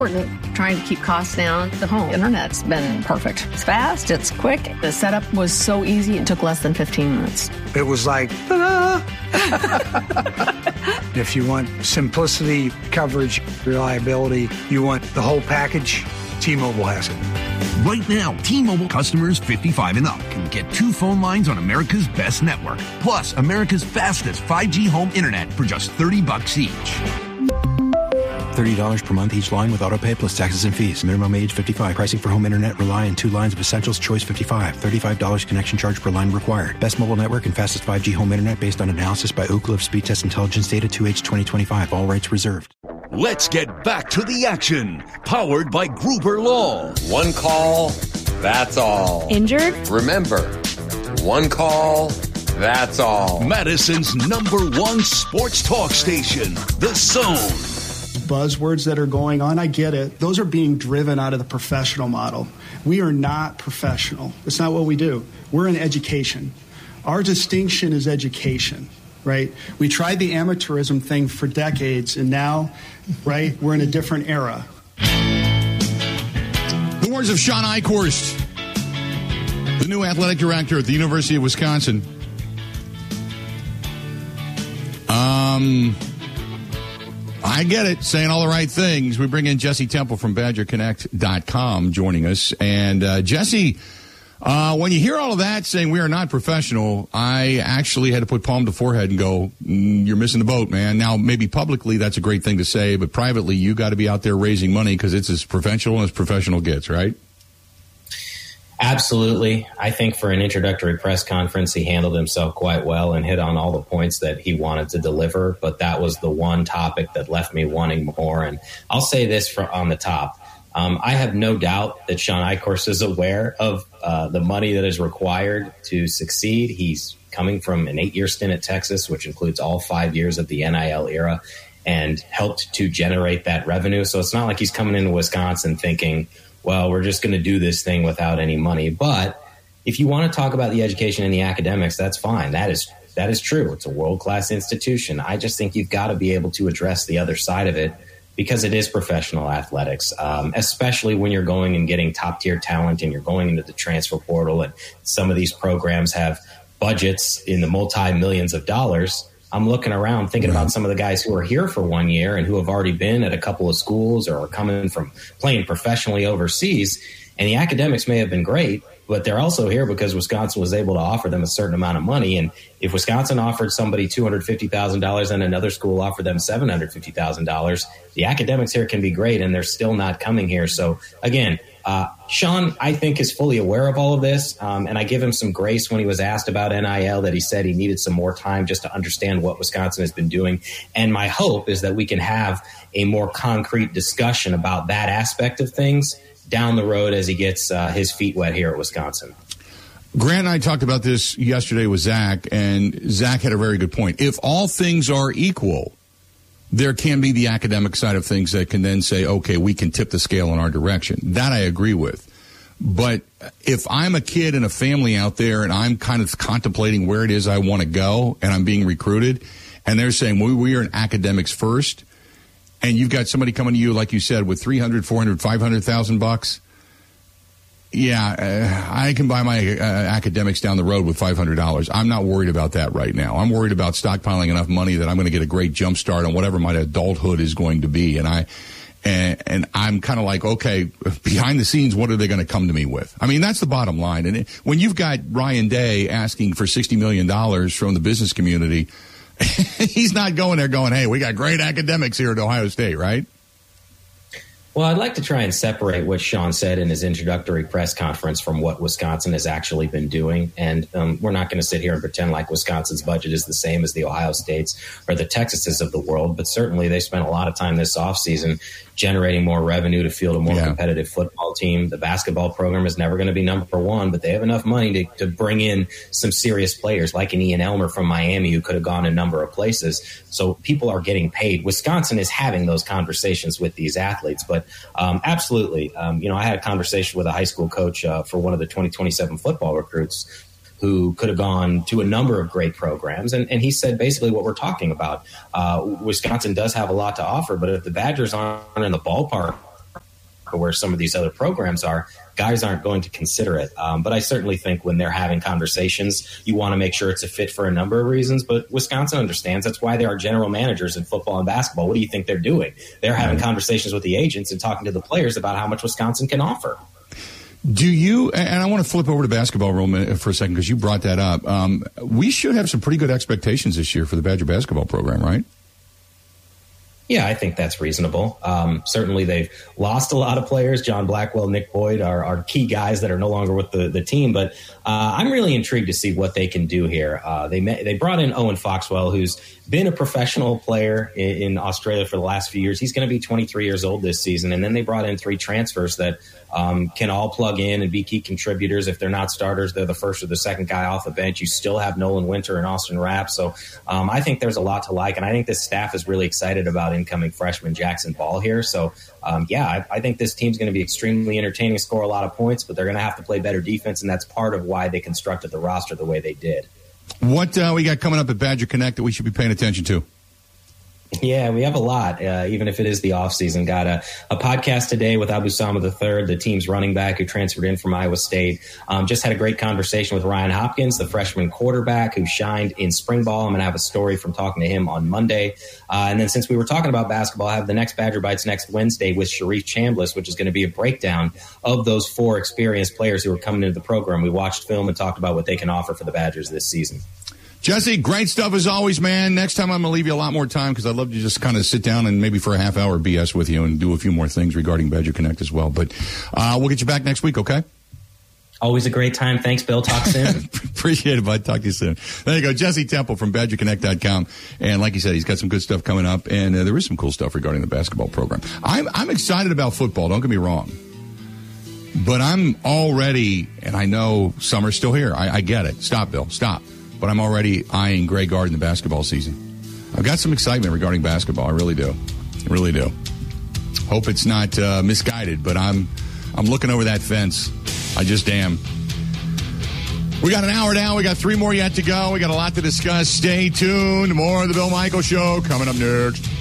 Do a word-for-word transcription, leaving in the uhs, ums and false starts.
Trying to keep costs down. The home internet's been perfect. It's fast, it's quick. The setup was so easy, it took less than fifteen minutes. It was like, ta-da! If you want simplicity, coverage, reliability, you want the whole package, T-Mobile has it. Right now, T-Mobile customers fifty-five and up can get two phone lines on America's best network, plus America's fastest five G home internet for just thirty bucks each. thirty dollars per month each line with autopay plus taxes and fees. Minimum age fifty-five. Pricing for home internet rely on two lines of Essentials Choice fifty-five. thirty-five dollars connection charge per line required. Best mobile network and fastest five G home internet based on analysis by Ookla of Speed Test Intelligence Data two H twenty twenty-five. All rights reserved. Let's get back to the action. Powered by Gruber Law. One call, that's all. Injured? Remember, one call, that's all. Madison's number one sports talk station, The Zone. Buzzwords that are going on, I get it. Those are being driven out of the professional model. We are not professional. It's not what we do. We're in education. Our distinction is education, right? We tried the amateurism thing for decades, and now, right, we're in a different era. The words of Sean Eichhorst, the new athletic director at the University of Wisconsin. Um... I get it, saying all the right things. We bring in Jesse Temple from Badger Connect dot com joining us. And, uh, Jesse, uh, when you hear all of that saying we are not professional, I actually had to put palm to forehead and go, mm, you're missing the boat, man. Now, maybe publicly that's a great thing to say, but privately you got to be out there raising money because it's as professional as professional gets, right? Absolutely. I think for an introductory press conference, he handled himself quite well and hit on all the points that he wanted to deliver. But that was the one topic that left me wanting more. And I'll say this for, on the top. Um, I have no doubt that Sean Eichhorst is aware of uh, the money that is required to succeed. He's coming from an eight-year stint at Texas, which includes all five years of the N I L era, and helped to generate that revenue. So it's not like he's coming into Wisconsin thinking, well, we're just going to do this thing without any money. But if you want to talk about the education and the academics, that's fine. That is that is true. It's a world-class institution. I just think you've got to be able to address the other side of it because it is professional athletics, um, especially when you're going and getting top-tier talent and you're going into the transfer portal. And some of these programs have budgets in the multi-millions of dollars. I'm looking around thinking about some of the guys who are here for one year and who have already been at a couple of schools or are coming from playing professionally overseas. And the academics may have been great, but they're also here because Wisconsin was able to offer them a certain amount of money. And if Wisconsin offered somebody two hundred fifty thousand dollars and another school offered them seven hundred fifty thousand dollars, the academics here can be great and they're still not coming here. So again, Uh, Sean, I think, is fully aware of all of this, um, and I give him some grace when he was asked about N I L that he said he needed some more time just to understand what Wisconsin has been doing. And my hope is that we can have a more concrete discussion about that aspect of things down the road as he gets uh, his feet wet here at Wisconsin. Grant and I talked about this yesterday with Zach, and Zach had a very good point. If all things are equal, there can be the academic side of things that can then say, okay, we can tip the scale in our direction. That I agree with. But if I'm a kid and a family out there and I'm kind of contemplating where it is I want to go and I'm being recruited and they're saying, well, we are in academics first, and you've got somebody coming to you, like you said, with three hundred, four hundred, five hundred thousand bucks. Yeah, uh, I can buy my uh, academics down the road with five hundred dollars. I'm not worried about that right now. I'm worried about stockpiling enough money that I'm going to get a great jump start on whatever my adulthood is going to be. And I, and, and I'm kind of like, okay, behind the scenes, what are they going to come to me with? I mean, that's the bottom line. And it, when you've got Ryan Day asking for sixty million dollars from the business community, he's not going there going, hey, we got great academics here at Ohio State, right? Well, I'd like to try and separate what Sean said in his introductory press conference from what Wisconsin has actually been doing. And um, we're not going to sit here and pretend like Wisconsin's budget is the same as the Ohio States or the Texases of the world. But certainly they spent a lot of time this offseason generating more revenue to field a more yeah. competitive football team. The basketball program is never going to be number one, but they have enough money to, to bring in some serious players like an Ian Elmer from Miami who could have gone a number of places. So people are getting paid. Wisconsin is having those conversations with these athletes. But um, absolutely, um, you know, I had a conversation with a high school coach uh, for one of the twenty twenty-seven football recruits who could have gone to a number of great programs. And, and he said basically what we're talking about. Uh, Wisconsin does have a lot to offer, but if the Badgers aren't in the ballpark where some of these other programs are, guys aren't going to consider it. Um, but I certainly think when they're having conversations, you want to make sure it's a fit for a number of reasons. But Wisconsin understands that's why there are general managers in football and basketball. What do you think they're doing? They're having conversations with the agents and talking to the players about how much Wisconsin can offer. Do you, and I want to flip over to basketball room for a second because you brought that up. Um, we should have some pretty good expectations this year for the Badger basketball program, right? Yeah, I think that's reasonable. Um, certainly, they've lost a lot of players. John Blackwell, Nick Boyd are, are key guys that are no longer with the, the team. But uh, I'm really intrigued to see what they can do here. Uh, they met, they brought in Owen Foxwell, who's been a professional player in, in Australia for the last few years. He's going to be twenty-three years old this season. And then they brought in three transfers that um, can all plug in and be key contributors. If they're not starters, they're the first or the second guy off the bench. You still have Nolan Winter and Austin Rapp. So um, I think there's a lot to like. And I think this staff is really excited about incoming freshman Jackson Ball here. So, um, yeah, I, I think this team's going to be extremely entertaining, score a lot of points, but they're going to have to play better defense, and that's part of why they constructed the roster the way they did. What uh, we got coming up at Badger Connect that we should be paying attention to? Yeah, we have a lot, uh, even if it is the offseason. Got a, a podcast today with Abu Sama the third, the team's running back who transferred in from Iowa State. Um, just had a great conversation with Ryan Hopkins, the freshman quarterback who shined in spring ball. I'm going to have a story from talking to him on Monday. Uh, and then since we were talking about basketball, I have the next Badger Bites next Wednesday with Sharif Chambliss, which is going to be a breakdown of those four experienced players who are coming into the program. We watched film and talked about what they can offer for the Badgers this season. Jesse, great stuff as always, man. Next time I'm going to leave you a lot more time because I'd love to just kind of sit down and maybe for a half hour B S with you and do a few more things regarding Badger Connect as well. But uh, we'll get you back next week, okay? Always a great time. Thanks, Bill. Talk soon. Appreciate it, bud. Talk to you soon. There you go. Jesse Temple from Badger Connect dot com. And like you said, he's got some good stuff coming up. And uh, there is some cool stuff regarding the basketball program. I'm, I'm excited about football. Don't get me wrong. But I'm already, and I know summer's still here. I, I get it. Stop, Bill. Stop. But I'm already eyeing Grey Garden, the basketball season. I've got some excitement regarding basketball. I really do. I really do. Hope it's not uh, misguided, but I'm I'm looking over that fence. I just am. We got an hour now. We got three more yet to go. We got a lot to discuss. Stay tuned. More of the Bill Michaels Show coming up next.